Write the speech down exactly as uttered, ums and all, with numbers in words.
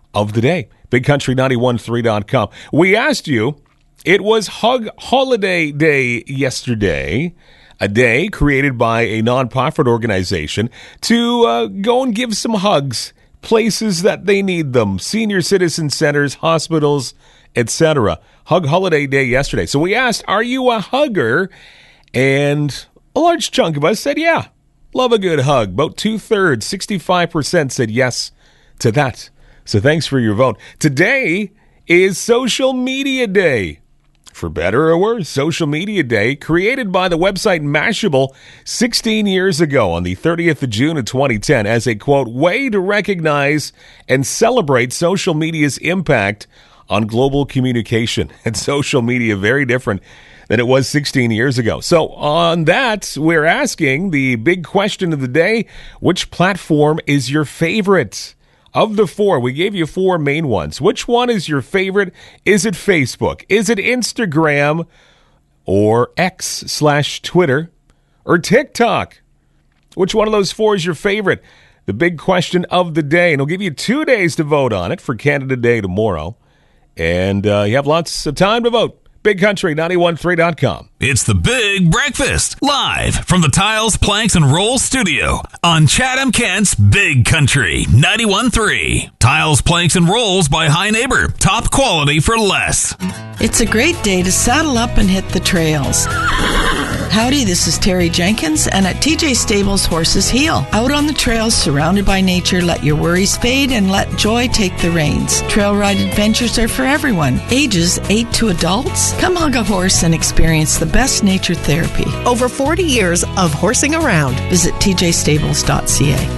of the day. big country nine one three dot com. We asked you, it was Hug Holiday Day yesterday, a day created by a nonprofit organization to uh, go and give some hugs, places that they need them, senior citizen centers, hospitals, et cetera. Hug Holiday Day yesterday. So we asked, are you a hugger? And a large chunk of us said, yeah, love a good hug. About two-thirds, sixty-five percent said yes to that. So thanks for your vote. Today is Social Media Day. For better or worse, Social Media Day, created by the website Mashable sixteen years ago on the thirtieth of June of twenty ten as a, quote, way to recognize and celebrate social media's impact on global communication. And social media, very different than it was sixteen years ago. So on that, we're asking the big question of the day, which platform is your favorite? Of the four, we gave you four main ones. Which one is your favorite? Is it Facebook? Is it Instagram or X slash Twitter or TikTok? Which one of those four is your favorite? The big question of the day. And we'll give you two days to vote on it for Canada Day tomorrow. And uh, you have lots of time to vote. big country nine one three dot com. It's the Big Breakfast, live from the Tiles, Planks, and Rolls studio on Chatham-Kent's Big Country ninety-one point three. Tiles, Planks, and Rolls by High Neighbor. Top quality for less. It's a great day to saddle up and hit the trails. Howdy, this is Terry Jenkins, and at T J Stables Horses Heel. Out on the trails, surrounded by nature, let your worries fade and let joy take the reins. Trail ride adventures are for everyone. Ages eight to adults. Come hug a horse and experience the best nature therapy. Over forty years of horsing around. Visit t j stables dot c a.